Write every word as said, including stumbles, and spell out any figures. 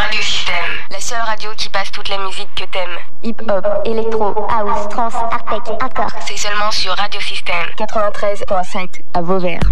Radio Système. La seule radio qui passe toutes les musiques que t'aimes. Hip-hop, électro, house, trance, artec, hardcore. C'est seulement sur Radio Système. quatre-vingt-treize virgule sept à Vauvert.